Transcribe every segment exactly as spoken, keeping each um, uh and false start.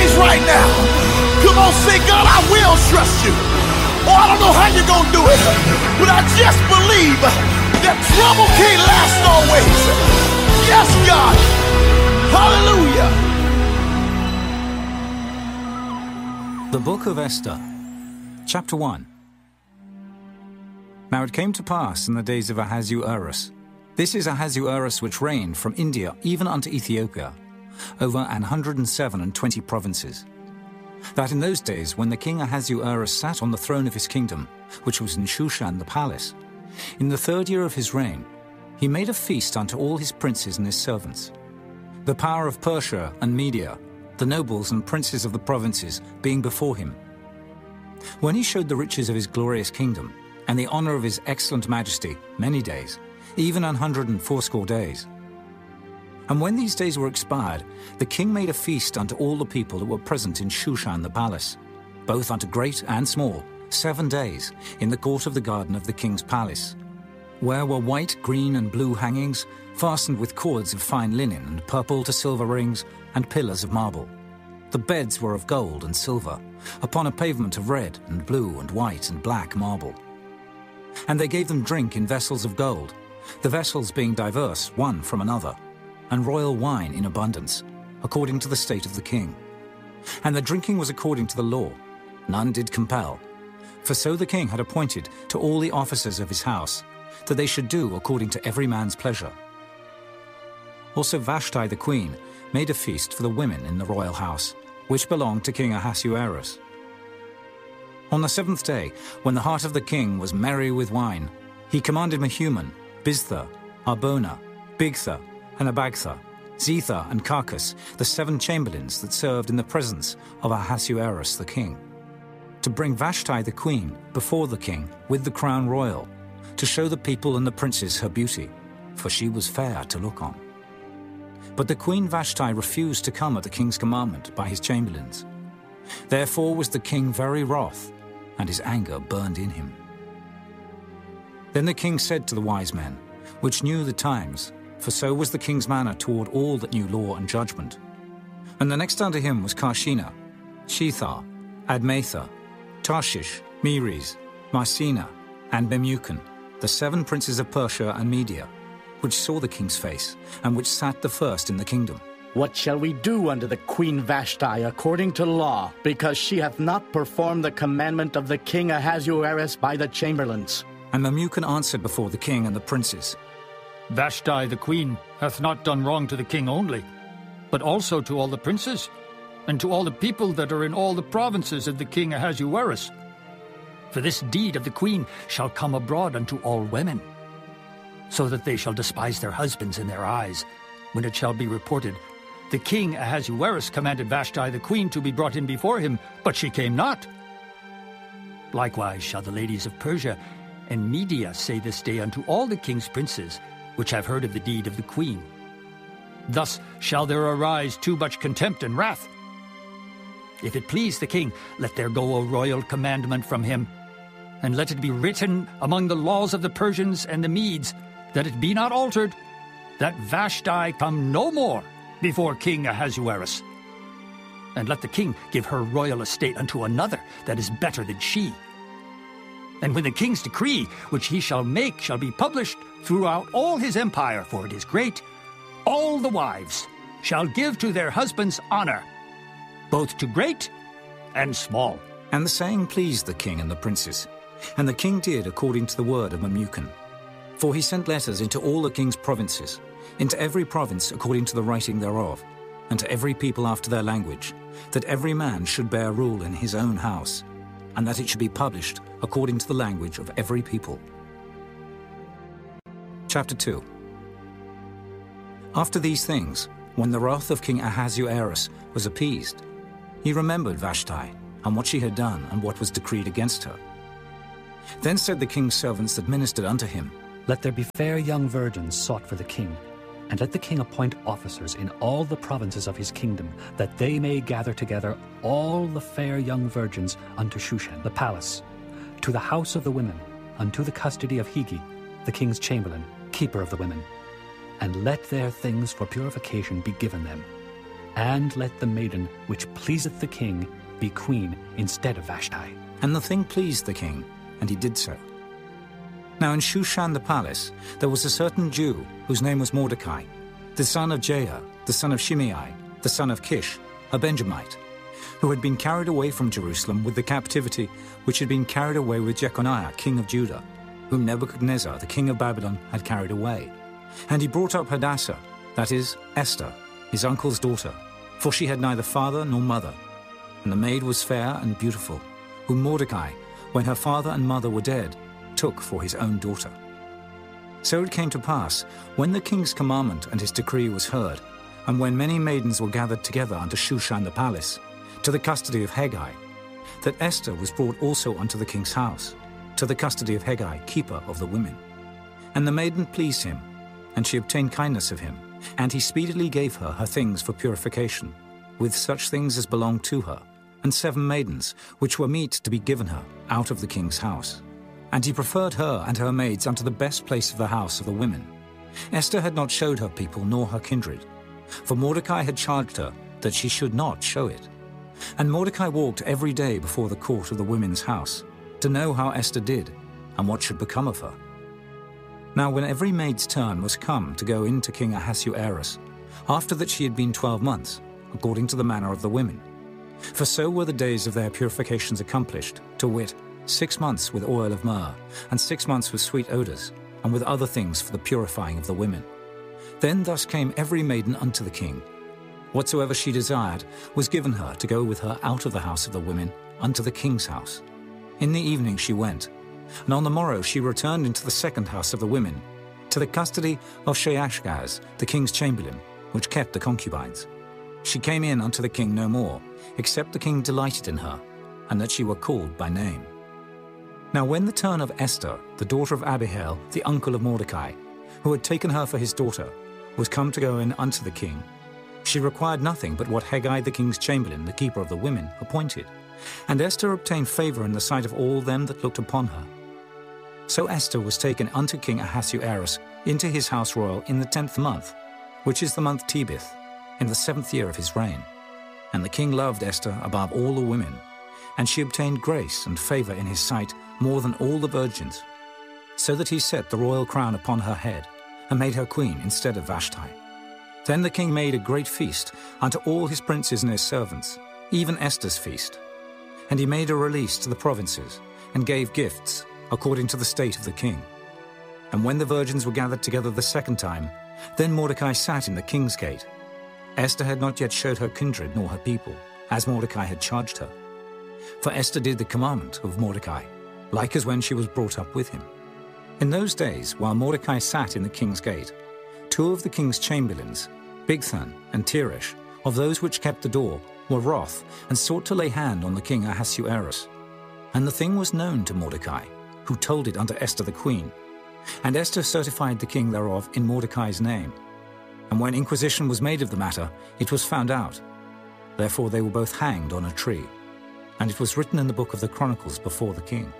praise right now. Come on, say, God, I will trust you. Oh, I don't know how you're going to do it, but I just believe that trouble can't last always. Yes, God. Hallelujah. The Book of Esther, Chapter one. Now it came to pass in the days of Ahasuerus. This is Ahasuerus which reigned from India even unto Ethiopia, over an hundred and seven and twenty provinces. That in those days, when the king Ahasuerus sat on the throne of his kingdom, which was in Shushan the palace, in the third year of his reign, he made a feast unto all his princes and his servants. The power of Persia and Media, the nobles and princes of the provinces, being before him. When he showed the riches of his glorious kingdom, and the honor of his excellent majesty, many days, even an hundred and fourscore days. And when these days were expired, the king made a feast unto all the people that were present in Shushan the palace, both unto great and small, seven days, in the court of the garden of the king's palace, where were white, green, and blue hangings, fastened with cords of fine linen, and purple to silver rings, and pillars of marble. The beds were of gold and silver, upon a pavement of red, and blue, and white, and black marble. And they gave them drink in vessels of gold, the vessels being diverse one from another, and royal wine in abundance, according to the state of the king. And the drinking was according to the law, none did compel. For so the king had appointed to all the officers of his house, that they should do according to every man's pleasure. Also Vashti the queen made a feast for the women in the royal house, which belonged to King Ahasuerus. On the seventh day, when the heart of the king was merry with wine, he commanded Mehuman, Biztha, Arbona, Bigtha, and Abagtha, Zetha, and Carcas, the seven chamberlains that served in the presence of Ahasuerus the king, to bring Vashti the queen before the king with the crown royal, to show the people and the princes her beauty, for she was fair to look on. But the queen Vashti refused to come at the king's commandment by his chamberlains. Therefore was the king very wroth, and his anger burned in him. Then the king said to the wise men, which knew the times, for so was the king's manner toward all that knew law and judgment. And the next unto him was Karshina, Shethar, Admatha, Tarshish, Meres, Marsena, and Memucan, the seven princes of Persia and Media, which saw the king's face, and which sat the first in the kingdom. What shall we do unto the queen Vashti according to law, because she hath not performed the commandment of the king Ahasuerus by the chamberlains? And Memucan answered before the king and the princes, Vashti the queen hath not done wrong to the king only, but also to all the princes, and to all the people that are in all the provinces of the king Ahasuerus. For this deed of the queen shall come abroad unto all women, so that they shall despise their husbands in their eyes, when it shall be reported, the king Ahasuerus commanded Vashti the queen to be brought in before him, but she came not. Likewise shall the ladies of Persia and Media say this day unto all the king's princes, which have heard of the deed of the queen. Thus shall there arise too much contempt and wrath. If it please the king, let there go a royal commandment from him, and let it be written among the laws of the Persians and the Medes, that it be not altered, that Vashti come no more before King Ahasuerus. And let the king give her royal estate unto another that is better than she. And when the king's decree, which he shall make, shall be published throughout all his empire, for it is great, all the wives shall give to their husbands honor, both to great and small. And the saying pleased the king and the princes. And the king did according to the word of Memucan. For he sent letters into all the king's provinces, into every province according to the writing thereof, and to every people after their language, that every man should bear rule in his own house, and that it should be published according to the language of every people. Chapter two. After these things, when the wrath of King Ahasuerus was appeased, he remembered Vashti, and what she had done, and what was decreed against her. Then said the king's servants that ministered unto him, Let there be fair young virgins sought for the king, and let the king appoint officers in all the provinces of his kingdom, that they may gather together all the fair young virgins unto Shushan the palace, to the house of the women, unto the custody of Hegi, the king's chamberlain, keeper of the women. And let their things for purification be given them. and let the maiden which pleaseth the king be queen instead of Vashti. And the thing pleased the king, and he did so. Now in Shushan the palace there was a certain Jew whose name was Mordecai, the son of Jair, the son of Shimei, the son of Kish, a Benjamite, who had been carried away from Jerusalem with the captivity which had been carried away with Jeconiah, king of Judah, whom Nebuchadnezzar, the king of Babylon, had carried away. And he brought up Hadassah, that is, Esther, his uncle's daughter, for she had neither father nor mother. And the maid was fair and beautiful, whom Mordecai, when her father and mother were dead, took for his own daughter. So it came to pass, when the king's commandment and his decree was heard, and when many maidens were gathered together unto Shushan the palace, to the custody of Hegai, that Esther was brought also unto the king's house, to the custody of Hegai, keeper of the women. And the maiden pleased him, and she obtained kindness of him, and he speedily gave her her things for purification, with such things as belonged to her, and seven maidens, which were meet to be given her out of the king's house. And he preferred her and her maids unto the best place of the house of the women. Esther had not showed her people nor her kindred, for Mordecai had charged her that she should not show it. And Mordecai walked every day before the court of the women's house, to know how Esther did, and what should become of her. Now when every maid's turn was come to go in to King Ahasuerus, after that she had been twelve months, according to the manner of the women, for so were the days of their purifications accomplished, to wit, six months with oil of myrrh, and six months with sweet odours, and with other things for the purifying of the women. Then thus came every maiden unto the king. Whatsoever she desired was given her to go with her out of the house of the women unto the king's house. In the evening she went, and on the morrow she returned into the second house of the women, to the custody of Sheashgaz, the king's chamberlain, which kept the concubines. She came in unto the king no more, except the king delighted in her, and that she were called by name. Now when the turn of Esther, the daughter of Abihail, the uncle of Mordecai, who had taken her for his daughter, was come to go in unto the king, she required nothing but what Hegai the king's chamberlain, the keeper of the women, appointed. And Esther obtained favor in the sight of all them that looked upon her. So Esther was taken unto King Ahasuerus into his house royal in the tenth month, which is the month Tebeth, in the seventh year of his reign. And the king loved Esther above all the women, and she obtained grace and favor in his sight more than all the virgins, so that he set the royal crown upon her head, and made her queen instead of Vashti. Then the king made a great feast unto all his princes and his servants, even Esther's feast. And he made a release to the provinces, and gave gifts, according to the state of the king. And when the virgins were gathered together the second time, then Mordecai sat in the king's gate. Esther had not yet showed her kindred nor her people, as Mordecai had charged her. For Esther did the commandment of Mordecai, like as when she was brought up with him. In those days, while Mordecai sat in the king's gate, two of the king's chamberlains, Bigthan and Teresh, of those which kept the door, were wroth, and sought to lay hand on the king Ahasuerus. And the thing was known to Mordecai, who told it unto Esther the queen. And Esther certified the king thereof in Mordecai's name. And when inquisition was made of the matter, it was found out. Therefore they were both hanged on a tree. And it was written in the book of the Chronicles before the king.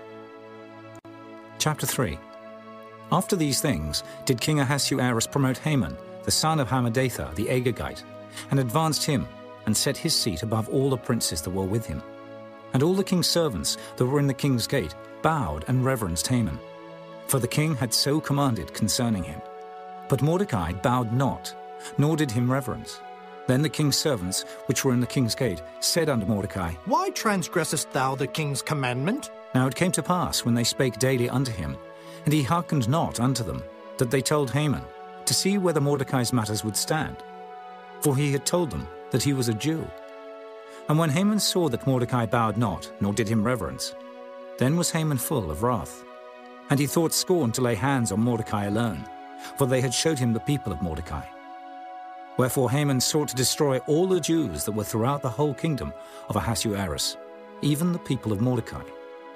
Chapter three. After these things did King Ahasuerus promote Haman, the son of Hammedatha the Agagite, and advanced him, and set his seat above all the princes that were with him. And all the king's servants that were in the king's gate bowed and reverenced Haman, for the king had so commanded concerning him. But Mordecai bowed not, nor did him reverence. Then the king's servants, which were in the king's gate, said unto Mordecai, Why transgressest thou the king's commandment? Now it came to pass, when they spake daily unto him, and he hearkened not unto them, that they told Haman, to see whether Mordecai's matters would stand. For he had told them that he was a Jew. And when Haman saw that Mordecai bowed not, nor did him reverence, then was Haman full of wrath. And he thought scorn to lay hands on Mordecai alone, for they had showed him the people of Mordecai. Wherefore Haman sought to destroy all the Jews that were throughout the whole kingdom of Ahasuerus, even the people of Mordecai.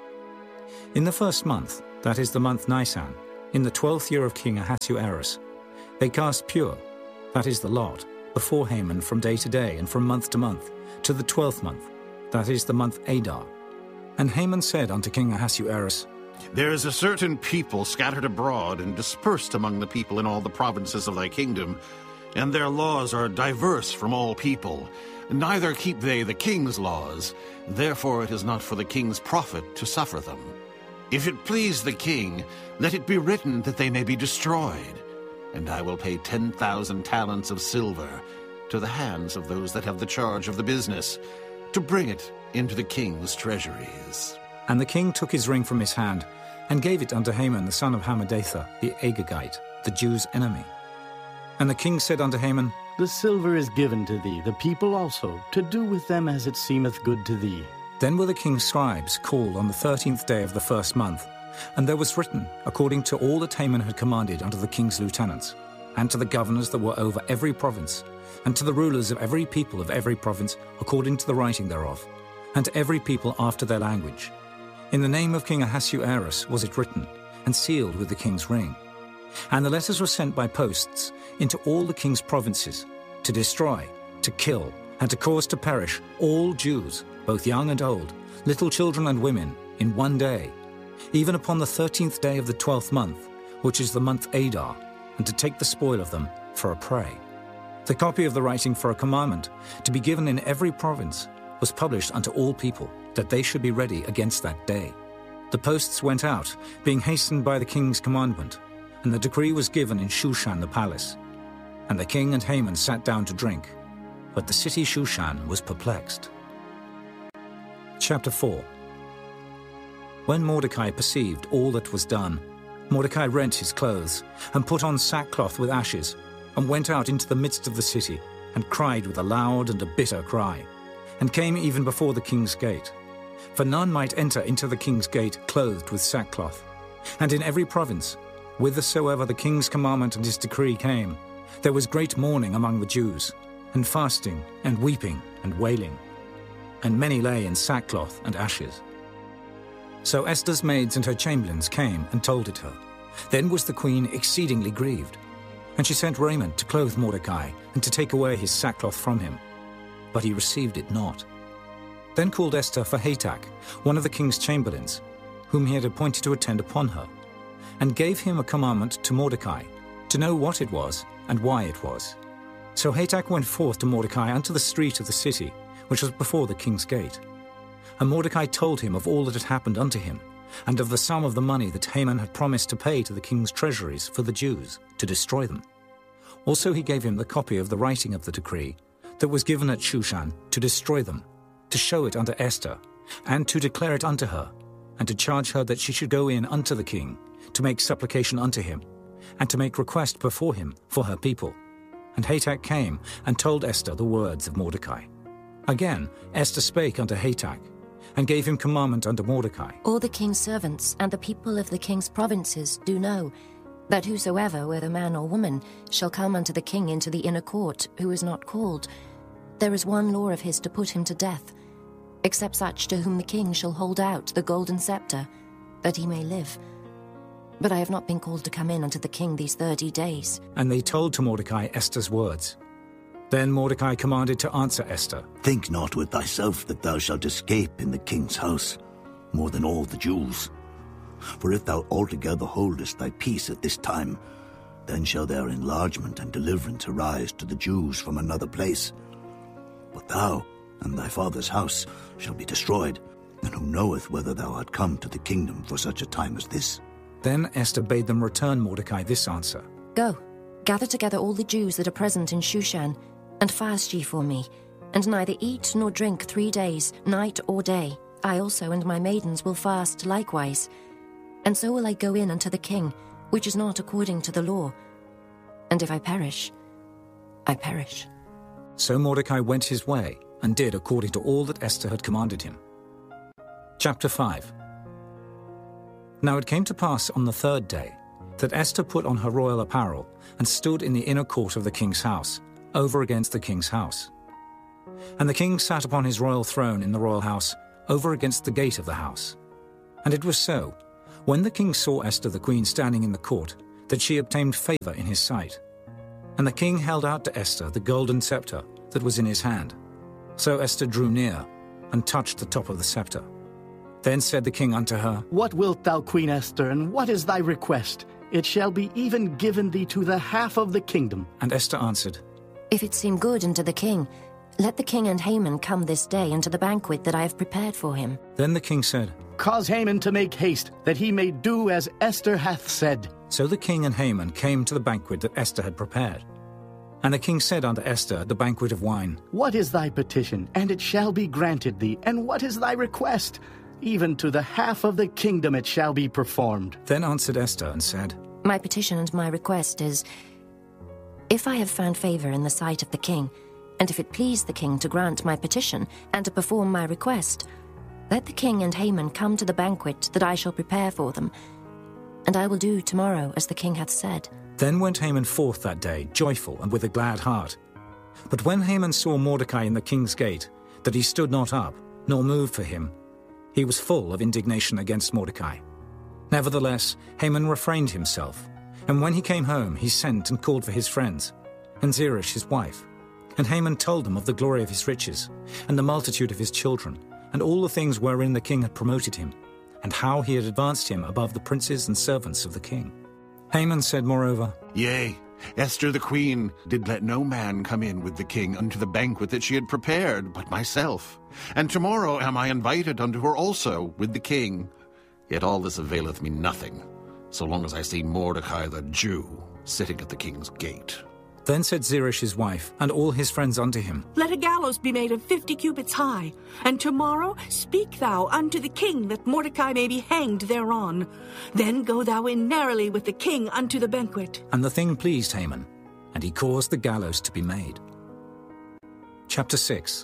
In the first month, that is the month Nisan, in the twelfth year of King Ahasuerus, they cast pure, that is the lot, before Haman from day to day and from month to month, to the twelfth month, that is the month Adar. And Haman said unto King Ahasuerus, There is a certain people scattered abroad and dispersed among the people in all the provinces of thy kingdom, and their laws are diverse from all people. Neither keep they the king's laws, therefore it is not for the king's profit to suffer them. If it please the king, let it be written that they may be destroyed, and I will pay ten thousand talents of silver to the hands of those that have the charge of the business, to bring it into the king's treasuries. And the king took his ring from his hand, and gave it unto Haman the son of Hammedatha, the Agagite, the Jews' enemy. And the king said unto Haman, The silver is given to thee, the people also, to do with them as it seemeth good to thee. Then were the king's scribes called on the thirteenth day of the first month, and there was written, according to all that Haman had commanded unto the king's lieutenants, and to the governors that were over every province, and to the rulers of every people of every province, according to the writing thereof, and to every people after their language. In the name of King Ahasuerus was it written, and sealed with the king's ring. And the letters were sent by posts into all the king's provinces, to destroy, to kill, and to cause to perish all Jews, both young and old, little children and women, in one day, even upon the thirteenth day of the twelfth month, which is the month Adar, and to take the spoil of them for a prey. The copy of the writing for a commandment, to be given in every province, was published unto all people, that they should be ready against that day. The posts went out, being hastened by the king's commandment, and the decree was given in Shushan the palace. And the king and Haman sat down to drink, but the city Shushan was perplexed. Chapter four. When Mordecai perceived all that was done, Mordecai rent his clothes, and put on sackcloth with ashes, and went out into the midst of the city, and cried with a loud and a bitter cry, and came even before the king's gate. For none might enter into the king's gate clothed with sackcloth. And in every province, whithersoever the king's commandment and his decree came, there was great mourning among the Jews, and fasting, and weeping, and wailing. And many lay in sackcloth and ashes. So Esther's maids and her chamberlains came and told it her. Then was the queen exceedingly grieved. And she sent raiment to clothe Mordecai, and to take away his sackcloth from him. But he received it not. Then called Esther for Hatach, one of the king's chamberlains, whom he had appointed to attend upon her, and gave him a commandment to Mordecai, to know what it was, and why it was. So Hatach went forth to Mordecai unto the street of the city, which was before the king's gate. And Mordecai told him of all that had happened unto him, and of the sum of the money that Haman had promised to pay to the king's treasuries for the Jews, to destroy them. Also he gave him the copy of the writing of the decree, that was given at Shushan, to destroy them, to show it unto Esther, and to declare it unto her, and to charge her that she should go in unto the king, to make supplication unto him, and to make request before him for her people. And Hatach came, and told Esther the words of Mordecai. Again Esther spake unto Hatach, and gave him commandment unto Mordecai. All the king's servants and the people of the king's provinces do know that whosoever, whether man or woman, shall come unto the king into the inner court, who is not called, there is one law of his to put him to death, except such to whom the king shall hold out the golden scepter, that he may live. But I have not been called to come in unto the king these thirty days. And they told to Mordecai Esther's words. Then Mordecai commanded to answer Esther. Think not with thyself that thou shalt escape in the king's house, more than all the Jews. For if thou altogether holdest thy peace at this time, then shall their enlargement and deliverance arise to the Jews from another place. But thou and thy father's house shall be destroyed, and who knoweth whether thou art come to the kingdom for such a time as this? Then Esther bade them return Mordecai this answer. Go, gather together all the Jews that are present in Shushan, and fast ye for me, and neither eat nor drink three days, night or day. I also and my maidens will fast likewise. And so will I go in unto the king, which is not according to the law. And if I perish, I perish. So Mordecai went his way, and did according to all that Esther had commanded him. Chapter five. Now it came to pass on the third day, that Esther put on her royal apparel, and stood in the inner court of the king's house, over against the king's house. And the king sat upon his royal throne in the royal house, over against the gate of the house. And it was so, when the king saw Esther the queen standing in the court, that she obtained favor in his sight. And the king held out to Esther the golden scepter that was in his hand. So Esther drew near, and touched the top of the scepter. Then said the king unto her, What wilt thou, Queen Esther, and what is thy request? it shall be even given thee to the half of the kingdom. And Esther answered, If it seem good unto the king, let the king and Haman come this day unto the banquet that I have prepared for him. Then the king said, Cause Haman to make haste, that he may do as Esther hath said. So the king and Haman came to the banquet that Esther had prepared. And the king said unto Esther at the banquet of wine, What is thy petition? And it shall be granted thee. And what is thy request? Even to the half of the kingdom it shall be performed. Then answered Esther and said, My petition and my request is, if I have found favor in the sight of the king, and if it please the king to grant my petition and to perform my request, let the king and Haman come to the banquet that I shall prepare for them, and I will do tomorrow as the king hath said. Then went Haman forth that day, joyful and with a glad heart. But when Haman saw Mordecai in the king's gate, that he stood not up, nor moved for him, he was full of indignation against Mordecai. Nevertheless, Haman refrained himself, and when he came home, he sent and called for his friends, and Zeresh his wife. And Haman told them of the glory of his riches, and the multitude of his children, and all the things wherein the king had promoted him, and how he had advanced him above the princes and servants of the king. Haman said moreover, Yea, Esther the queen did let no man come in with the king unto the banquet that she had prepared, but myself. And tomorrow am I invited unto her also with the king. Yet all this availeth me nothing, so long as I see Mordecai the Jew sitting at the king's gate. Then said Zeresh his wife, and all his friends unto him, Let a gallows be made of fifty cubits high, and tomorrow speak thou unto the king that Mordecai may be hanged thereon. Then go thou in narrowly with the king unto the banquet. And the thing pleased Haman, and he caused the gallows to be made. Chapter six.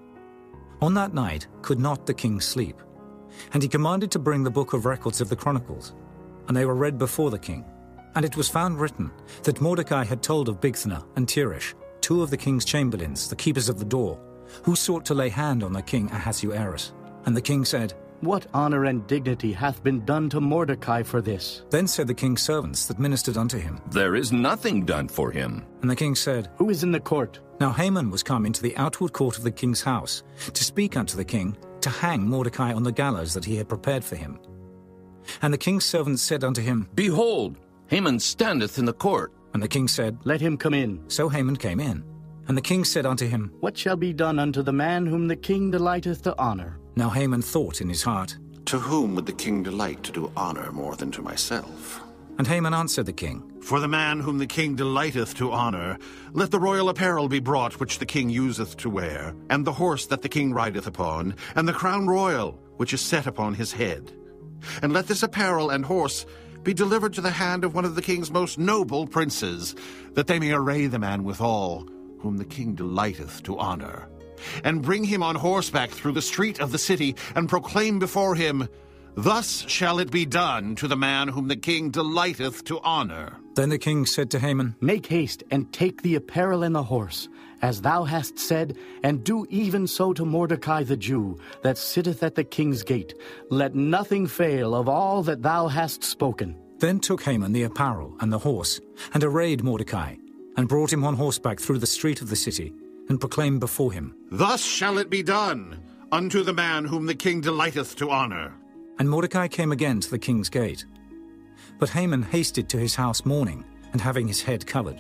On that night could not the king sleep, and he commanded to bring the book of records of the Chronicles, and they were read before the king. And it was found written that Mordecai had told of Bigthana and Teresh, two of the king's chamberlains, the keepers of the door, who sought to lay hand on the king Ahasuerus. And the king said, What honor and dignity hath been done to Mordecai for this? Then said the king's servants that ministered unto him, There is nothing done for him. And the king said, Who is in the court? Now Haman was come into the outward court of the king's house, to speak unto the king, to hang Mordecai on the gallows that he had prepared for him. And the king's servants said unto him, Behold, Haman standeth in the court. And the king said, Let him come in. So Haman came in. And the king said unto him, What shall be done unto the man whom the king delighteth to honor? Now Haman thought in his heart, To whom would the king delight to do honor more than to myself? And Haman answered the king, For the man whom the king delighteth to honor, let the royal apparel be brought which the king useth to wear, and the horse that the king rideth upon, and the crown royal which is set upon his head. And let this apparel and horse be delivered to the hand of one of the king's most noble princes, that they may array the man withal, whom the king delighteth to honor. And bring him on horseback through the street of the city, and proclaim before him, Thus shall it be done to the man whom the king delighteth to honor. Then the king said to Haman, Make haste, and take the apparel and the horse, as thou hast said, and do even so to Mordecai the Jew, that sitteth at the king's gate. Let nothing fail of all that thou hast spoken. Then took Haman the apparel and the horse, and arrayed Mordecai, and brought him on horseback through the street of the city, and proclaimed before him, Thus shall it be done unto the man whom the king delighteth to honor. And Mordecai came again to the king's gate. But Haman hasted to his house mourning, and having his head covered.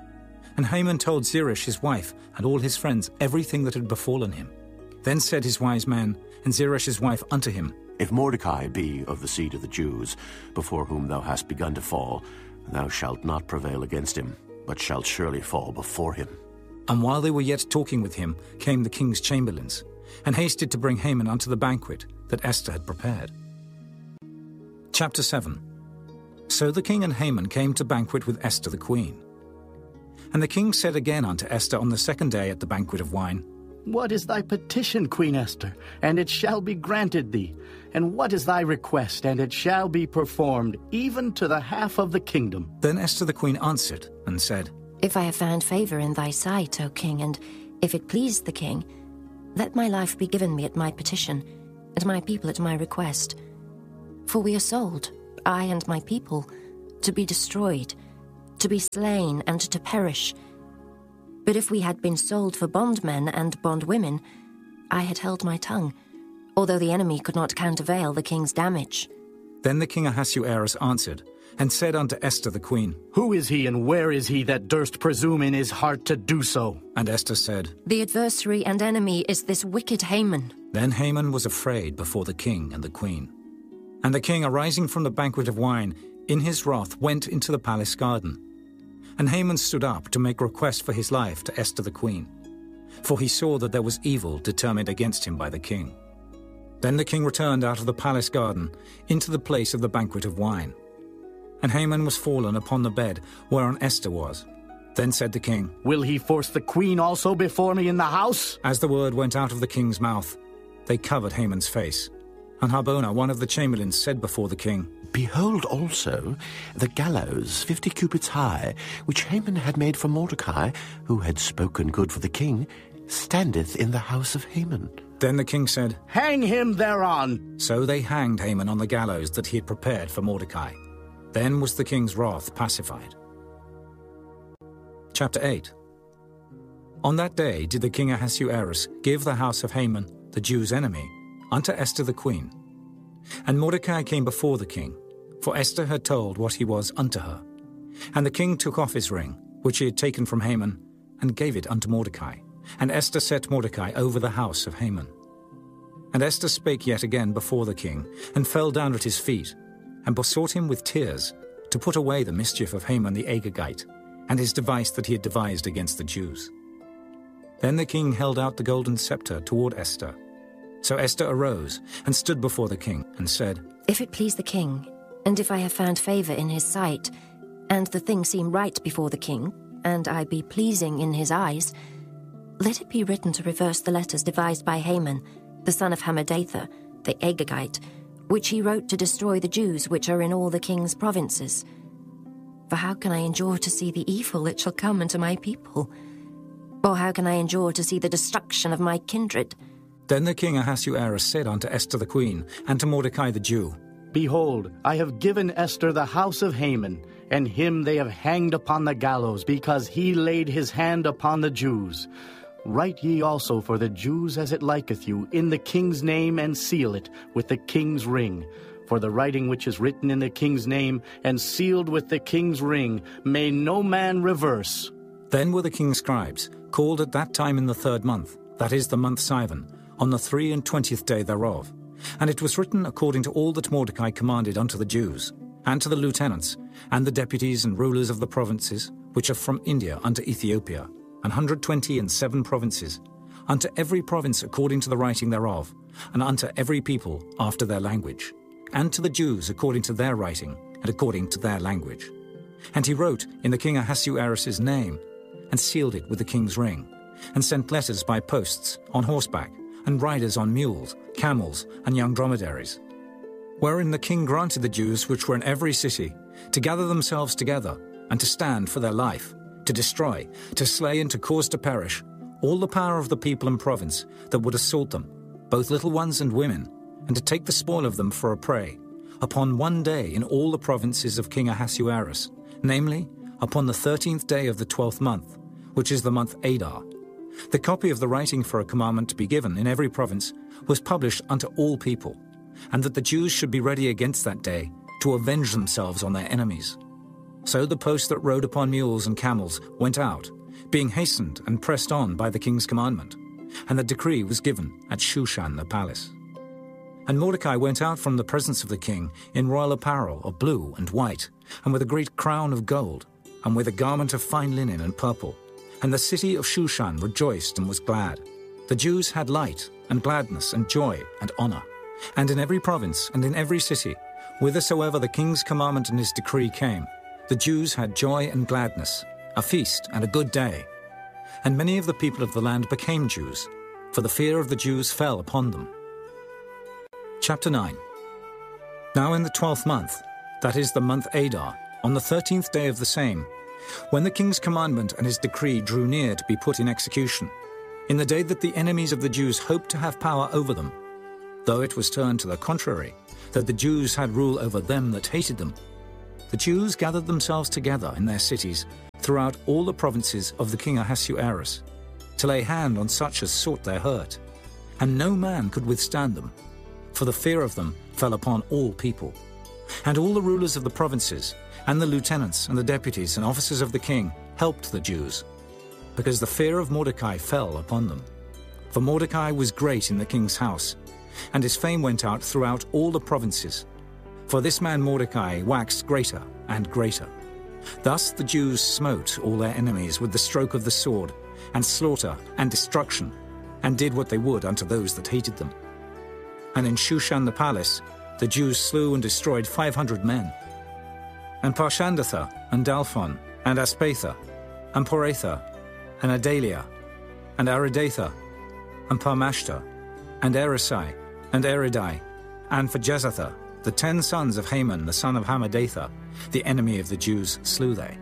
And Haman told Zeresh his wife and all his friends everything that had befallen him. Then said his wise man and Zeresh his wife unto him, If Mordecai be of the seed of the Jews, before whom thou hast begun to fall, thou shalt not prevail against him, but shalt surely fall before him. And while they were yet talking with him, came the king's chamberlains, and hasted to bring Haman unto the banquet that Esther had prepared. Chapter seven. So the king and Haman came to banquet with Esther the queen. And the king said again unto Esther on the second day at the banquet of wine, What is thy petition, Queen Esther? And it shall be granted thee. And what is thy request? And it shall be performed, even to the half of the kingdom. Then Esther the queen answered and said, If I have found favor in thy sight, O king, and if it please the king, let my life be given me at my petition, and my people at my request. For we are sold, I and my people, to be destroyed, to be slain, and to perish. But if we had been sold for bondmen and bondwomen, I had held my tongue, although the enemy could not countervail the king's damage. Then the king Ahasuerus answered, and said unto Esther the queen, Who is he and where is he that durst presume in his heart to do so? And Esther said, The adversary and enemy is this wicked Haman. Then Haman was afraid before the king and the queen. And the king, arising from the banquet of wine, in his wrath went into the palace garden. And Haman stood up to make request for his life to Esther the queen, for he saw that there was evil determined against him by the king. Then the king returned out of the palace garden into the place of the banquet of wine. And Haman was fallen upon the bed whereon Esther was. Then said the king, Will he force the queen also before me in the house? As the word went out of the king's mouth, they covered Haman's face. And Harbona, one of the chamberlains, said before the king, Behold also the gallows fifty cubits high, which Haman had made for Mordecai, who had spoken good for the king, standeth in the house of Haman. Then the king said, Hang him thereon. So they hanged Haman on the gallows that he had prepared for Mordecai. Then was the king's wrath pacified. Chapter eight. On that day did the king Ahasuerus give the house of Haman, the Jews' enemy, unto Esther the queen. And Mordecai came before the king, for Esther had told what he was unto her. And the king took off his ring, which he had taken from Haman, and gave it unto Mordecai. And Esther set Mordecai over the house of Haman. And Esther spake yet again before the king, and fell down at his feet, and besought him with tears to put away the mischief of Haman the Agagite, and his device that he had devised against the Jews. Then the king held out the golden scepter toward Esther. So Esther arose and stood before the king, and said, If it please the king, and if I have found favour in his sight, and the thing seem right before the king, and I be pleasing in his eyes, let it be written to reverse the letters devised by Haman, the son of Hammedatha, the Agagite, which he wrote to destroy the Jews which are in all the king's provinces. For how can I endure to see the evil that shall come unto my people? Or how can I endure to see the destruction of my kindred? Then the king Ahasuerus said unto Esther the queen, and to Mordecai the Jew, Behold, I have given Esther the house of Haman, and him they have hanged upon the gallows, because he laid his hand upon the Jews. Write ye also for the Jews as it liketh you, in the king's name, and seal it with the king's ring. For the writing which is written in the king's name, and sealed with the king's ring, may no man reverse. Then were the king's scribes called at that time in the third month, that is the month Sivan, on the three and twentieth day thereof. And it was written according to all that Mordecai commanded unto the Jews, and to the lieutenants, and the deputies and rulers of the provinces, which are from India unto Ethiopia, an hundred twenty and seven provinces, unto every province according to the writing thereof, and unto every people after their language, and to the Jews according to their writing, and according to their language. And he wrote in the king Ahasuerus' name, and sealed it with the king's ring, and sent letters by posts, on horseback, and riders on mules, camels, and young dromedaries. Wherein the king granted the Jews which were in every city to gather themselves together, and to stand for their life, to destroy, to slay, and to cause to perish all the power of the people and province that would assault them, both little ones and women, and to take the spoil of them for a prey, upon one day in all the provinces of King Ahasuerus, namely, upon the thirteenth day of the twelfth month, which is the month Adar. The copy of the writing for a commandment to be given in every province was published unto all people, and that the Jews should be ready against that day to avenge themselves on their enemies. So the posts that rode upon mules and camels went out, being hastened and pressed on by the king's commandment, and the decree was given at Shushan the palace. And Mordecai went out from the presence of the king in royal apparel of blue and white, and with a great crown of gold, and with a garment of fine linen and purple. And the city of Shushan rejoiced and was glad. The Jews had light and gladness and joy and honor. And in every province and in every city, whithersoever the king's commandment and his decree came, the Jews had joy and gladness, a feast and a good day. And many of the people of the land became Jews, for the fear of the Jews fell upon them. Chapter nine. Now in the twelfth month, that is the month Adar, on the thirteenth day of the same, when the king's commandment and his decree drew near to be put in execution, in the day that the enemies of the Jews hoped to have power over them, though it was turned to the contrary, that the Jews had rule over them that hated them, the Jews gathered themselves together in their cities throughout all the provinces of the king Ahasuerus, to lay hand on such as sought their hurt, and no man could withstand them, for the fear of them fell upon all people. And all the rulers of the provinces, and the lieutenants and the deputies and officers of the king helped the Jews, because the fear of Mordecai fell upon them. For Mordecai was great in the king's house, and his fame went out throughout all the provinces. For this man Mordecai waxed greater and greater. Thus the Jews smote all their enemies with the stroke of the sword, and slaughter and destruction, and did what they would unto those that hated them. And in Shushan the palace the Jews slew and destroyed five hundred men. And Parshandatha, and Dalphon, and Aspatha, and Poratha, and Adalia, and Aridatha, and Parmashta, and Erisai, and Eridai, and for Jezatha, the ten sons of Haman the son of Hammedatha, the enemy of the Jews, slew they.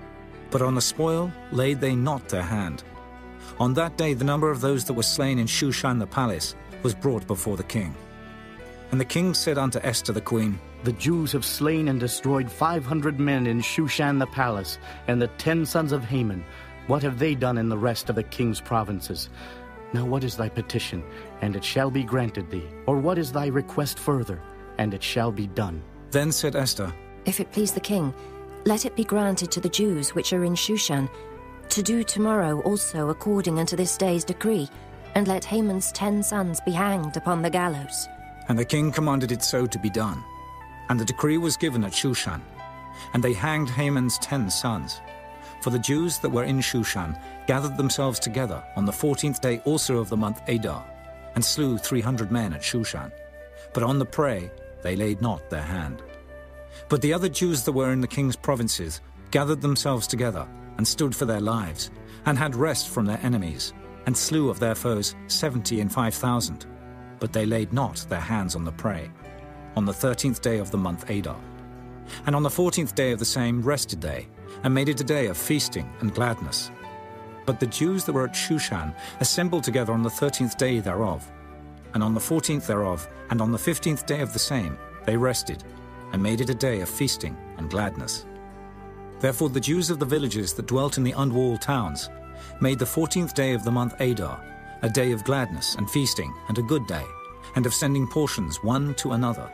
But on the spoil laid they not their hand. On that day the number of those that were slain in Shushan the palace was brought before the king. And the king said unto Esther the queen, The Jews have slain and destroyed five hundred men in Shushan the palace, and the ten sons of Haman. What have they done in the rest of the king's provinces? Now what is thy petition, and it shall be granted thee? Or what is thy request further, and it shall be done? Then said Esther, If it please the king, let it be granted to the Jews which are in Shushan, to do tomorrow also according unto this day's decree, and let Haman's ten sons be hanged upon the gallows. And the king commanded it so to be done. And the decree was given at Shushan, and they hanged Haman's ten sons. For the Jews that were in Shushan gathered themselves together on the fourteenth day also of the month Adar, and slew three hundred men at Shushan. But on the prey they laid not their hand. But the other Jews that were in the king's provinces gathered themselves together, and stood for their lives, and had rest from their enemies, and slew of their foes seventy and five thousand. But they laid not their hands on the prey, on the thirteenth day of the month Adar. And on the fourteenth day of the same rested they, and made it a day of feasting and gladness. But the Jews that were at Shushan assembled together on the thirteenth day thereof. And on the fourteenth thereof, and on the fifteenth day of the same, they rested, and made it a day of feasting and gladness. Therefore the Jews of the villages that dwelt in the unwalled towns made the fourteenth day of the month Adar a day of gladness and feasting and a good day, and of sending portions one to another.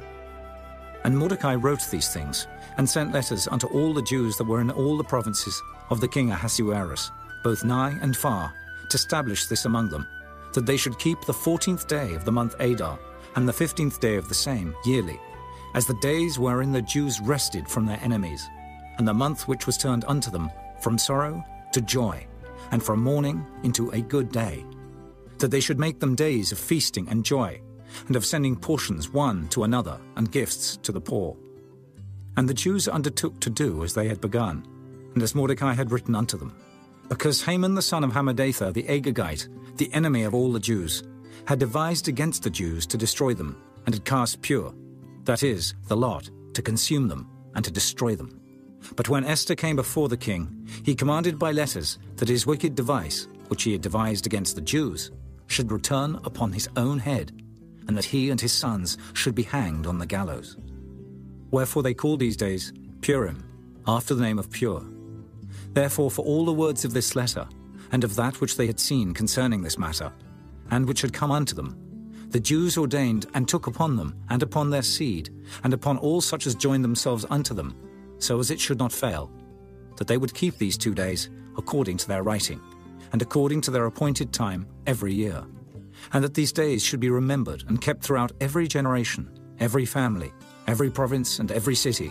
And Mordecai wrote these things, and sent letters unto all the Jews that were in all the provinces of the king Ahasuerus, both nigh and far, to establish this among them, that they should keep the fourteenth day of the month Adar, and the fifteenth day of the same, yearly, as the days wherein the Jews rested from their enemies, and the month which was turned unto them from sorrow to joy, and from mourning into a good day, that they should make them days of feasting and joy, and of sending portions one to another, and gifts to the poor. And the Jews undertook to do as they had begun, and as Mordecai had written unto them, because Haman the son of Hammedatha the Agagite, the enemy of all the Jews, had devised against the Jews to destroy them, and had cast Pur, that is, the lot, to consume them, and to destroy them. But when Esther came before the king, he commanded by letters that his wicked device, which he had devised against the Jews, should return upon his own head, and that he and his sons should be hanged on the gallows. Wherefore they called these days Purim, after the name of Pur. Therefore for all the words of this letter, and of that which they had seen concerning this matter, and which had come unto them, the Jews ordained and took upon them, and upon their seed, and upon all such as joined themselves unto them, so as it should not fail, that they would keep these two days according to their writing, and according to their appointed time every year, and that these days should be remembered and kept throughout every generation, every family, every province, and every city,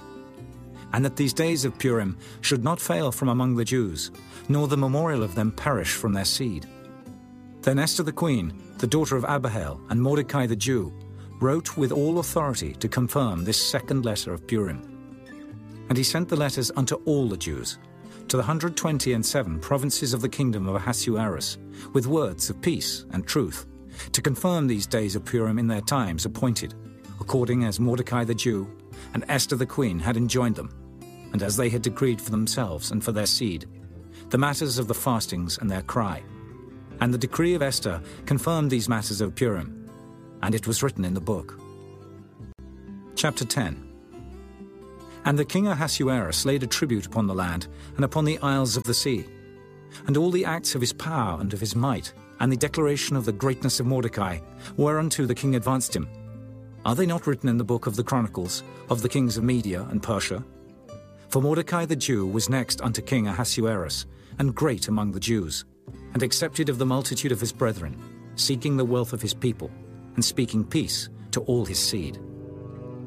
and that these days of Purim should not fail from among the Jews, nor the memorial of them perish from their seed. Then Esther the queen, the daughter of Abihail, and Mordecai the Jew, wrote with all authority to confirm this second letter of Purim. And he sent the letters unto all the Jews, to the hundred twenty and seven provinces of the kingdom of Ahasuerus, with words of peace and truth, to confirm these days of Purim in their times appointed, according as Mordecai the Jew and Esther the queen had enjoined them, and as they had decreed for themselves and for their seed, the matters of the fastings and their cry. And the decree of Esther confirmed these matters of Purim, and it was written in the book. Chapter ten. And the king Ahasuerus laid a tribute upon the land and upon the isles of the sea, and all the acts of his power and of his might, and the declaration of the greatness of Mordecai, whereunto the king advanced him. Are they not written in the book of the Chronicles of the kings of Media and Persia? For Mordecai the Jew was next unto King Ahasuerus, and great among the Jews, and accepted of the multitude of his brethren, seeking the wealth of his people, and speaking peace to all his seed.